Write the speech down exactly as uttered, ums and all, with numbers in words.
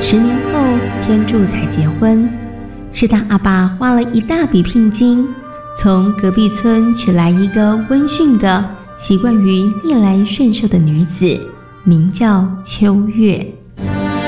十年后，天柱才结婚，是他阿爸花了一大笔聘金，从隔壁村娶来一个温驯的、习惯于逆来顺受的女子，名叫秋月。